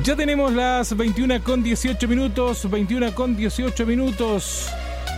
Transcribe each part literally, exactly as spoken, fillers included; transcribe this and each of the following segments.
Ya tenemos las veintiuna con dieciocho minutos, veintiuna con dieciocho minutos.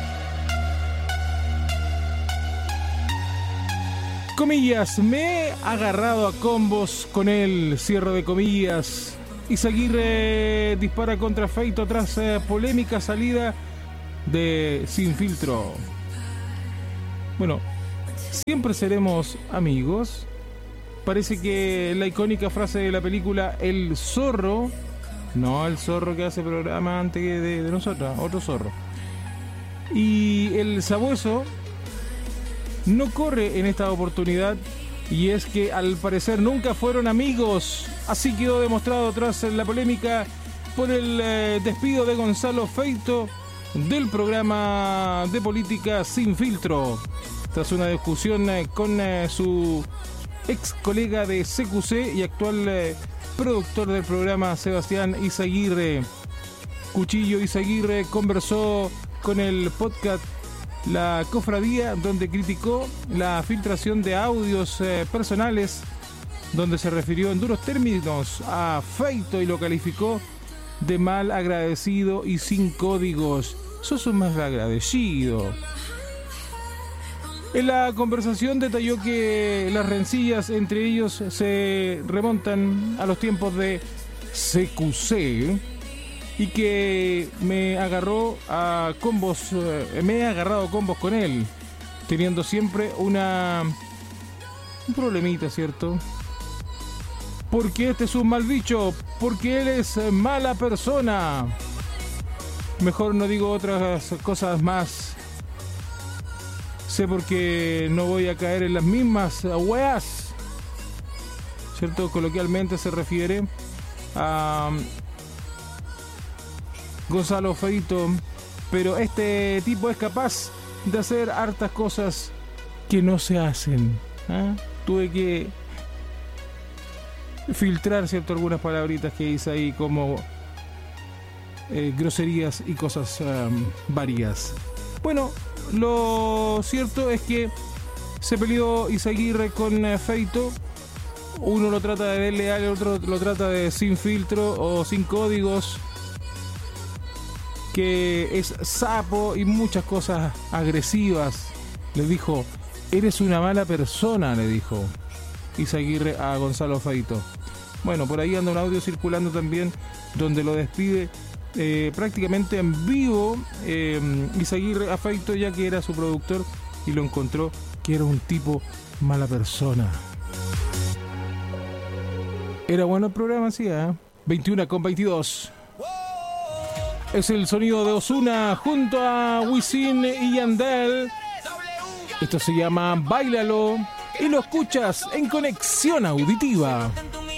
Comillas, me he agarrado a combos con el cierre de comillas. Izaguirre dispara contra Feito tras eh, polémica salida de Sin Filtro. Bueno, siempre seremos amigos. Parece que la icónica frase de la película El Zorro, no el zorro que hace programa antes de, de nosotros, otro zorro, y el sabueso no corre en esta oportunidad, y es que al parecer nunca fueron amigos. Así quedó demostrado tras la polémica por el eh, despido de Gonzalo Feito del programa de política Sin Filtro, tras una discusión eh, con eh, su ex colega de C Q C y actual eh, productor del programa, Sebastián Izaguirre. Cuchillo Izaguirre conversó con el podcast La Cofradía, donde criticó la filtración de audios eh, personales, donde se refirió en duros términos a Feito y lo calificó de mal agradecido y sin códigos. Sos un mal agradecido. En la conversación detalló que las rencillas entre ellos se remontan a los tiempos de C Q C y que me agarró a combos, eh, me he agarrado a combos con él, teniendo siempre una un problemita, ¿cierto? Porque este es un mal bicho, porque él es mala persona. Mejor no digo otras cosas más. Sé porque no voy a caer en las mismas weas, ¿cierto? Coloquialmente se refiere a Gonzalo Feito, pero este tipo es capaz de hacer hartas cosas que no se hacen. ¿eh? Tuve que filtrar, ¿cierto?, algunas palabritas que hice ahí como eh, groserías y cosas um, varias. Bueno, lo cierto es que se peleó Izaguirre con eh, Feito. Uno lo trata de desleal, el otro lo trata de sin filtro o sin códigos, que es sapo y muchas cosas agresivas. Le dijo, eres una mala persona, le dijo Izaguirre a Gonzalo Feito. Bueno, por ahí anda un audio circulando también donde lo despide eh, prácticamente en vivo eh, Izaguirre a Feito, ya que era su productor y lo encontró que era un tipo mala persona. Era bueno el programa, sí, ¿eh? veintiuna con veintidós. Es el sonido de Ozuna junto a Wisin y Yandel. Esto se llama Báilalo y lo escuchas en Conexión Auditiva.